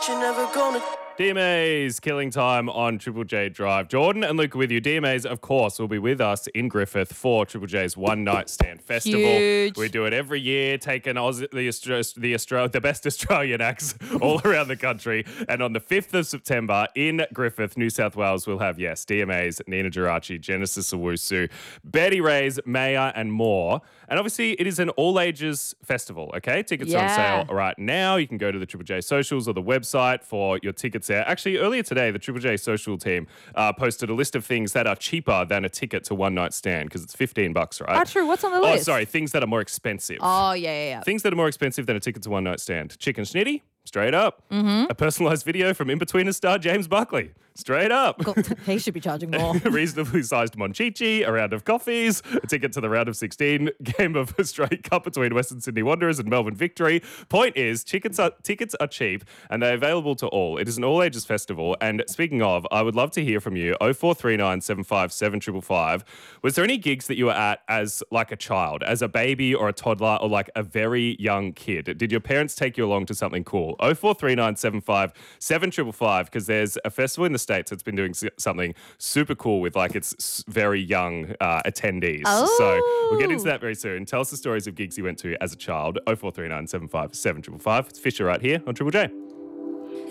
you're never gonna. DMA's Killing Time on Triple J Drive. Jordan and Luke with you. DMA's, of course, will be with us in Griffith for Triple J's One Night Stand Festival. Huge. We do it every year, taking the best Australian acts all around the country. And on the 5th of September in Griffith, New South Wales, we'll have, DMA's, Nina Geraci, Genesis Owusu, Betty Ray's, Maya, and more. And obviously, it is an all-ages festival, okay? Tickets are on sale right now. You can go to the Triple J socials or the website for your tickets there. Actually, earlier today, the Triple J social team posted a list of things that are cheaper than a ticket to One Night Stand because it's $15, right? Oh, true. What's on the list? Oh, sorry. Things that are more expensive. Oh, yeah. Things that are more expensive than a ticket to One Night Stand. Chicken schnitty, straight up. A personalised video from In-Betweener star James Buckley, straight up. He should be charging more. A reasonably sized Monchichi, a round of coffees, a ticket to the round of 16 game of Australia Cup between Western Sydney Wanderers and Melbourne Victory. Point is, tickets are cheap and they're available to all. It is an all-ages festival. And speaking of, I would love to hear from you. 0439 757 555. Was there any gigs that you were at as like a child, as a baby or a toddler or like a very young kid? Did your parents take you along to something cool? 0439 757 555, because there's a festival in the States that's been doing something super cool with like its very young attendees. So we'll get into that very soon. Tell us the stories of gigs you went to as a child. 0439 757 555. It's Fisher right here on Triple J.